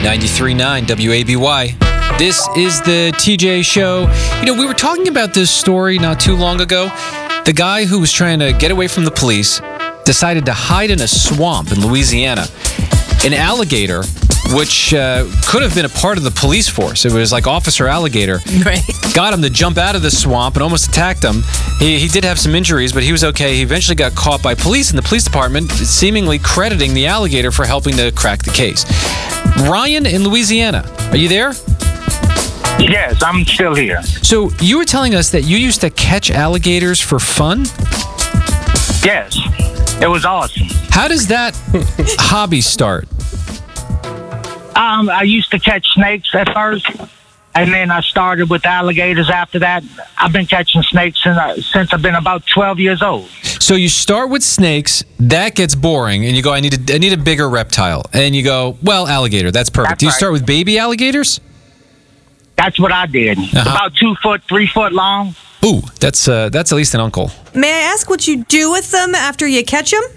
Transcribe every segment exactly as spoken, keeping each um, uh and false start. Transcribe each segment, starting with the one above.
ninety-three point nine W A B Y. This is the T J Show. You know, we were talking about this story not too long ago. The guy who was trying to get away from the police decided to hide in a swamp in Louisiana. An alligator, which uh, could have been a part of the police force. It was like Officer Alligator. Right. Got him to jump out of the swamp and almost attacked him. He, he did have some injuries, but he was okay. He eventually got caught by police in the police department, seemingly crediting the alligator for helping to crack the case. Ryan in Louisiana, are you there? Yes, I'm still here. So you were telling us that you used to catch alligators for fun? Yes, it was awesome. How does that hobby start? Um, I used to catch snakes at first, and then I started with alligators after that. I've been catching snakes since, I, since I've been about twelve years old. So you start with snakes, that gets boring, and you go, I need a, I need a bigger reptile. And you go, well, alligator, that's perfect. That's Do you right. start with baby alligators? That's what I did. Uh-huh. About two foot, three foot long. Ooh, that's uh, that's at least an uncle. May I ask what you do with them after you catch them?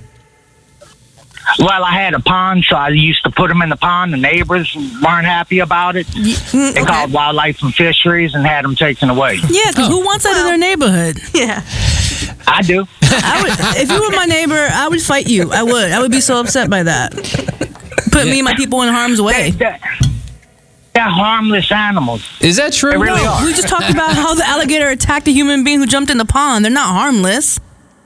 Well, I had a pond, so I used to put them in the pond. The neighbors weren't happy about it. Mm, They okay. called Wildlife and Fisheries and had them taken away. Yeah, because who wants that in their neighborhood? Yeah. I do. I would, if you were my neighbor, I would fight you. I would. I would be so upset by that. Put me and my people in harm's They, way. they, they're harmless animals. Is that true? They really No, are. we just talked about how the alligator attacked a human being who jumped in the pond. They're not harmless.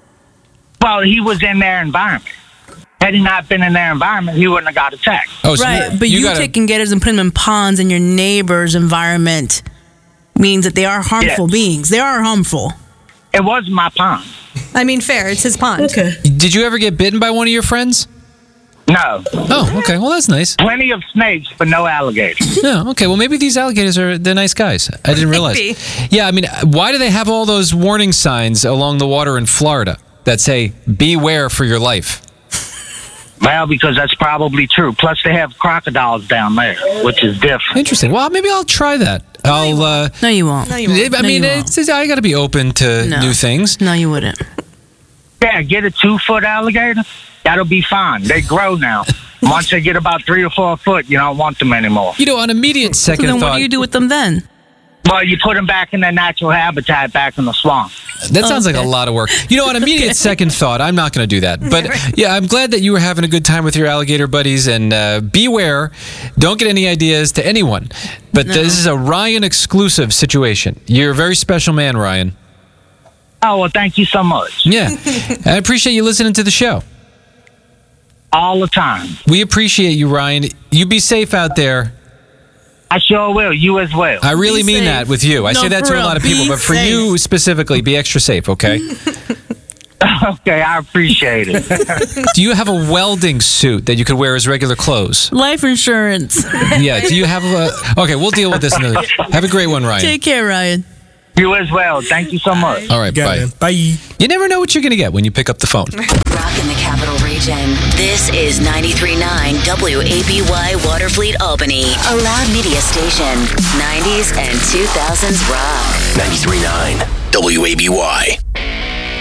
Well, he was in their environment. Had he not been in their environment, he wouldn't have got attacked. Oh, so Right, but you, gotta, taking gators and putting them in ponds in your neighbor's environment means that they are harmful Yes. beings. They are harmful. It wasn't my pond. I mean, fair. It's his pond. Okay. Did you ever get bitten by one of your friends? No. Oh, okay. Well, that's nice. Plenty of snakes, but no alligators. Yeah, okay. Well, maybe these alligators are they're nice guys. I didn't realize. Maybe. Yeah, I mean, why do they have all those warning signs along the water in Florida that say "Beware for your life"? Well, because that's probably true. Plus, they have crocodiles down there, which is different. Interesting. Well, maybe I'll try that. I'll. Uh, No, you won't. No, you won't. I No, mean, you won't. it's, I got to be open to No. new things. No, you wouldn't. Yeah, get a two-foot alligator. That'll be fine. They grow now. Once they get about three or four foot, you don't want them anymore. You know, on immediate So second then thought, what do you do with them then? Well, you put them back in their natural habitat, back in the swamp. that sounds like a Okay. lot of work. You know, on immediate second thought, I'm not going to do that. But yeah, I'm glad that you were having a good time with your alligator buddies. And uh, beware, don't get any ideas to anyone. But this is a Ryan exclusive situation. You're a very special man, Ryan. Oh, well, thank you so much. Yeah, I appreciate you listening to the show. All the time. We appreciate you, Ryan. You be safe out there. I sure will. You as well. I really Be mean safe. that with you. I No, say that for to a real. lot of people, Be but for safe. you specifically, be extra safe, okay? Okay, I appreciate it. Do you have a welding suit that you could wear as regular clothes? Life insurance. Yeah. Do you have a? Okay, we'll deal with this another. Have a great one, Ryan. Take care, Ryan. You as well. Thank you so much. All right, Got bye. it. Bye. You never know what you're going to get when you pick up the phone. Rock in the Capital Region. This is ninety-three point nine W A B Y Waterfleet Albany, a loud media station. nineties and two thousands rock. ninety-three point nine W A B Y.